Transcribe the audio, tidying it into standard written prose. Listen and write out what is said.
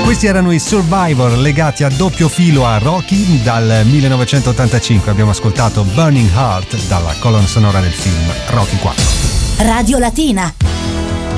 Questi erano i Survivor, legati a doppio filo a Rocky. Dal 1985 abbiamo ascoltato Burning Heart dalla colonna sonora del film Rocky 4. Radio Latina.